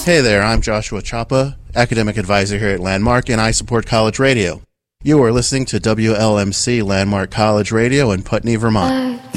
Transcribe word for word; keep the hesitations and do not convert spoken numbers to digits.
Hey there, I'm Joshua Chapa, Academic Advisor here at Landmark, and I support college radio. You are listening to W L M C Landmark College Radio in Putney, Vermont.